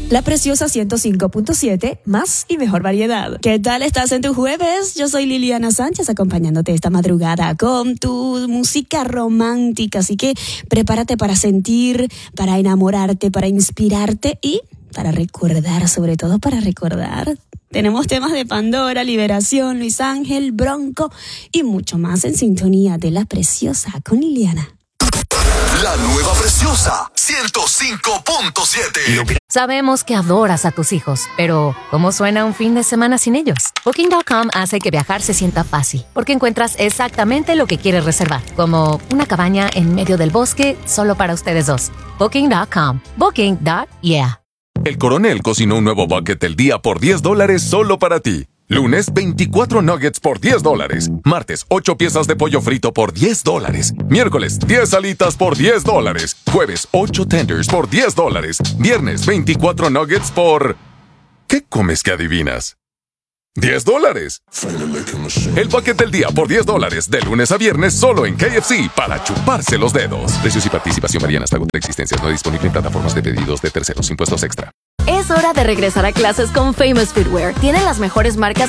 La Preciosa 105.7, más y mejor variedad. ¿Qué tal estás en tu jueves? Yo soy Liliana Sánchez, acompañándote esta madrugada con tu música romántica. Así que prepárate para sentir, para enamorarte, para inspirarte y para recordar, sobre todo para recordar. Tenemos temas de Pandora, Liberación, Luis Ángel, Bronco y mucho más en sintonía de La Preciosa con Liliana. La nueva Preciosa 105.7. Sabemos que adoras a tus hijos, pero ¿cómo suena un fin de semana sin ellos? Booking.com hace que viajar se sienta fácil, porque encuentras exactamente lo que quieres reservar, como una cabaña en medio del bosque solo para ustedes dos. Booking.com. Booking.yeah. El Coronel cocinó un nuevo bucket del día por $10 solo para ti. Lunes, 24 nuggets por $10. Martes, 8 piezas de pollo frito por $10. Miércoles, 10 alitas por $10. Jueves, 8 tenders por $10. Viernes, 24 nuggets por... ¿Qué comes que adivinas? $10. El bucket del día por $10. De lunes a viernes solo en KFC para chuparse los dedos. Precios y participación varían hasta agotar existencias. No disponible en plataformas de pedidos de terceros. Impuestos extra. Es hora de regresar a clases con Famous Footwear. Tienen las mejores marcas